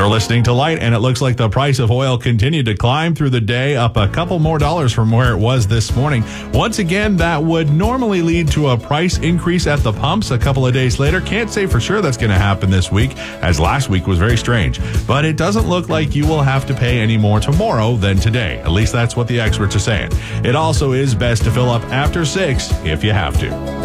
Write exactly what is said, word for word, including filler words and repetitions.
You're listening to Light, and it looks like the price of oil continued to climb through the day, up a couple more dollars from where it was this morning. Once again, that would normally lead to a price increase at the pumps a couple of days later. Can't say for sure that's going to happen this week, as last week was very strange. But it doesn't look like you will have to pay any more tomorrow than today. At least that's what the experts are saying. It also is best to fill up after six if you have to.